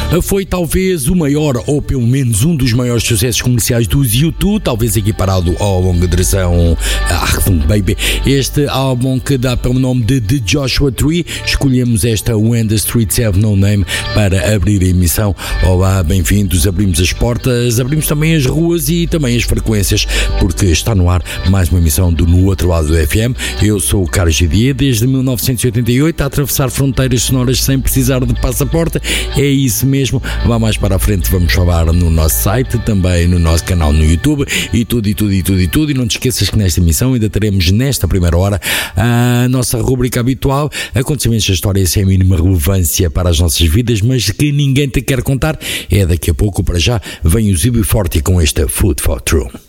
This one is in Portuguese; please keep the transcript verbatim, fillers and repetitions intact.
Foi talvez o maior, ou pelo menos um dos maiores sucessos comerciais dos U dois, talvez equiparado ao longa duração Achtung Baby. Este álbum que dá pelo nome de The Joshua Tree. Escolhemos esta When the Streets Have No Name para abrir a emissão. Olá, bem-vindos, abrimos as portas, abrimos também as ruas e também as frequências, porque está no ar mais uma emissão do No Outro Lado do F M. Eu sou o Carlos Gidier, desde mil novecentos e oitenta e oito, a atravessar fronteiras sonoras sem precisar de passaporte. É isso mesmo. Vá mais para a frente, vamos falar no nosso site, também no nosso canal no YouTube, e tudo, e tudo, e tudo, e tudo. E não te esqueças que nesta emissão ainda teremos, nesta primeira hora, a nossa rubrica habitual, acontecimentos da história sem a mínima relevância para as nossas vidas, mas que ninguém te quer contar. É daqui a pouco. Para já vem o Zibi Forte com esta Food for True.